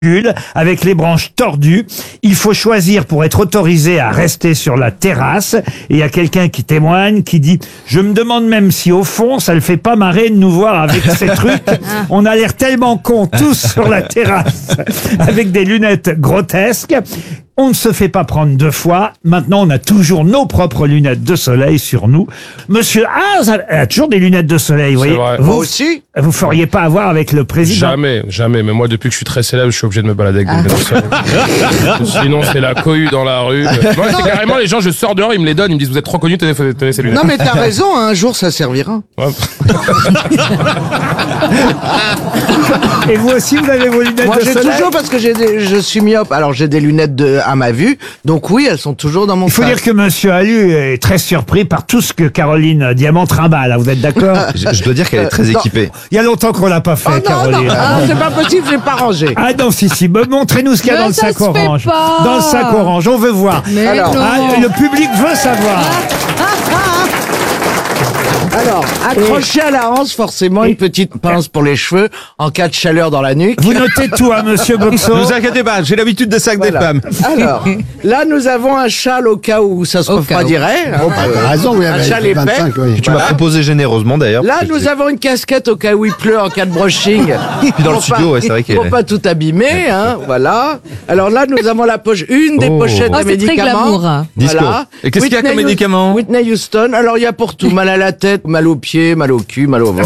avec les branches tordues. Il faut choisir pour être autorisé à rester sur la terrasse. Et il y a quelqu'un qui témoigne, qui dit « Je me demande même si au fond, ça le fait pas marrer de nous voir avec ces trucs. On a l'air tellement cons tous sur la terrasse avec des lunettes grotesques. » On ne se fait pas prendre deux fois. Maintenant, on a toujours nos propres lunettes de soleil sur nous. Monsieur Haas a toujours des lunettes de soleil, vous voyez. Vrai. Vous aussi? Vous feriez pas avoir avec le président. Jamais. Mais moi, depuis que je suis très célèbre, je suis obligé de me balader avec des lunettes de soleil. Sinon, c'est la cohue dans la rue. Moi, c'est carrément les gens, je sors dehors, ils me les donnent, ils me disent, vous êtes trop connus, tenez ces lunettes. Non, mais t'as raison, un jour, ça servira. Ouais. Et vous aussi, vous avez vos lunettes Moi, de j'ai soleil. toujours, parce que je suis myope, alors j'ai des lunettes à ma vue, donc oui, elles sont toujours dans mon Il faut sac. dire que Monsieur Allu est très surpris par tout ce que Caroline Diamant trimballe. Vous êtes d'accord? Je dois dire qu'elle est très équipée. Il y a longtemps qu'on l'a pas fait, Oh non, Caroline. non, c'est pas possible, j'ai pas rangé. Ah non, si. Montrez-nous ce qu'il y a Mais dans le ça sac se fait orange. pas. Dans le sac orange, on veut voir. Mais Alors, non. Ah, le public veut savoir. Alors, accroché à la hanche, forcément, une petite pince pour les cheveux, en cas de chaleur dans la nuque. Vous notez tout, hein, Monsieur Boxo. Ne vous inquiétez pas, j'ai l'habitude des sacs des femmes. Alors, là, nous avons un châle au cas où ça se refroidirait. Hein, T'as raison, oui, un avec châle épais. 25, oui. Tu m'as proposé généreusement d'ailleurs. Là, nous avons une casquette au cas où il pleut en cas de brushing. Puis dans le Pour studio, pas- ouais, c'est vrai qu'elle Pour pas tout abîmer, hein, voilà. Alors là, nous avons la poche, une des pochettes Oh, de c'est très médicaments. glamour. Disco. Voilà. Et qu'est-ce qu'il y a comme médicaments Whitney Houston. Alors, il y a pour tout. Mal à la tête, mal aux pieds, mal au cul, mal au ventre.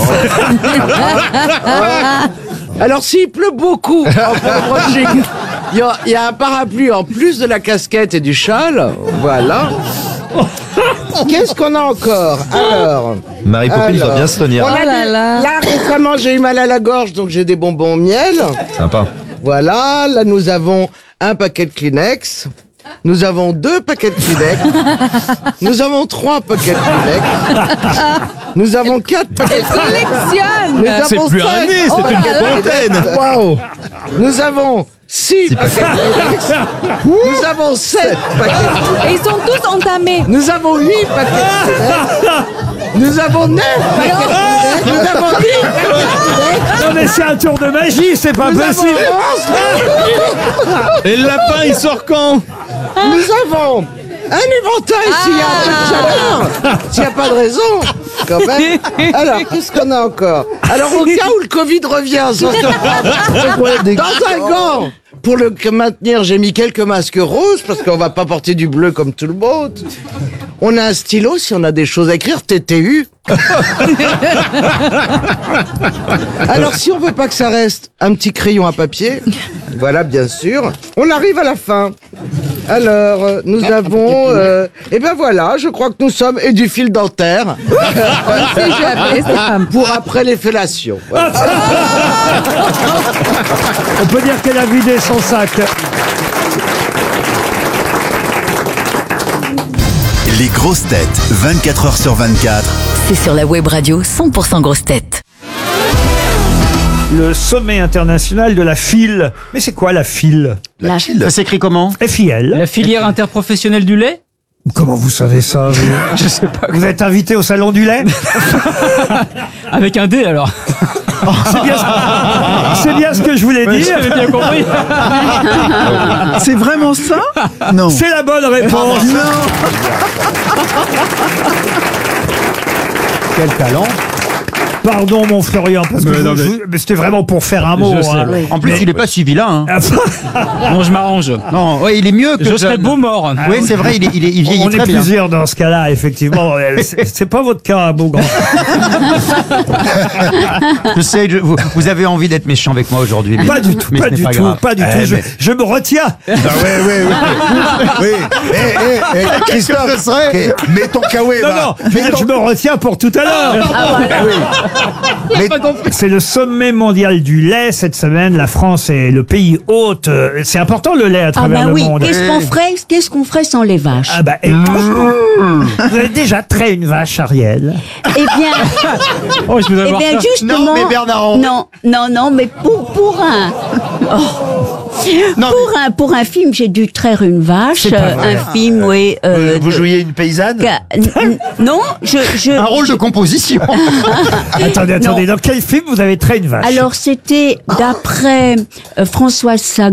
Alors, s'il pleut beaucoup en cas de brushing, il y a un parapluie en plus de la casquette et du châle. Voilà. Qu'est-ce qu'on a encore? Alors, Mary Poppins va bien se tenir. on a Oh là là. là, récemment, j'ai eu mal à la gorge, donc j'ai des bonbons au miel. Sympa. Voilà, là, nous avons un paquet de Kleenex. Nous avons 2 paquets de Kleenex. Nous avons 3 paquets de Kleenex. Nous avons 4 paquets de Kleenex. Nous Collectionne. C'est avons plus un 5 nez, c'est une paquets de Kleenex. Waouh. Nous avons 6 paquets de Kleenex. Nous avons 7 paquets de Kleenex. Et ils sont tous entamés. Nous avons 8 paquets de Kleenex. Nous avons 9 paquets de Kleenex. Nous avons 10 paquets de Kleenex. Non mais c'est un tour de magie, c'est pas Nous avons possible. 11. Et le lapin, il sort quand? Nous avons un éventail s'il y a un peu de chaleur. S'il n'y a pas de raison, quand même. Alors, qu'est-ce qu'on a encore? Alors, au cas où le Covid revient, dans un gant, pour le maintenir, j'ai mis quelques masques roses, parce qu'on va pas porter du bleu comme tout le monde. On a un stylo, si on a des choses à écrire, TTU. Alors, si on veut pas que ça reste, un petit crayon à papier. Voilà, bien sûr. On arrive à la fin. Alors, nous avons... eh ben voilà, je crois que nous sommes... Et du fil dentaire. On sait jamais, c'est pas Pour après les fellations. Voilà. On peut dire qu'elle a vidé son sac. Les grosses têtes, 24 heures sur 24. C'est sur la web radio 100% grosses têtes. Le sommet international de la FIL. Mais c'est quoi la FIL? Ça s'écrit comment? FIL. La filière interprofessionnelle du lait? Comment vous savez ça, vous? Je sais pas. Vous êtes invité au salon du lait? Avec un D alors. C'est bien ce que je voulais dire. J'avais bien compris. C'est vraiment ça? Non. C'est la bonne réponse. Quel talent. Pardon, mon Florian, parce que mais c'était vraiment pour faire un mot. Je sais. Hein. En plus, il est pas si vilain. Hein. Non, je m'arrange. Non, ouais, il est mieux que Je serais beau mort. Oui, c'est vrai, il vieillit On est très bien. plusieurs dans ce cas-là, effectivement. C'est pas votre cas, Beaugrand. Je sais, vous avez envie d'être méchant avec moi aujourd'hui. Pas du tout, mais pas ce n'est du pas tout, grave. pas du tout. Je me retiens. Ah oui. Christophe, mets ton kawaii, Non, non, je me retiens pour tout à l'heure. Mais C'est le sommet mondial du lait cette semaine. La France est le pays hôte. C'est important le lait à Ah travers bah le oui, monde. qu'est-ce qu'on ferait sans les vaches? Ah bah, et franchement, vous avez déjà trait une vache, Ariel? Eh bien, Oh, je voudrais eh voir bien ça. justement... Non, mais Bernard, Non, mais pour un... Pour un film, j'ai dû traire une vache. Un film, oui. vous jouiez une paysanne? Non, Un rôle de composition. Attendez, dans quel film vous avez trait une vache? Alors, c'était d'après Françoise Sagan.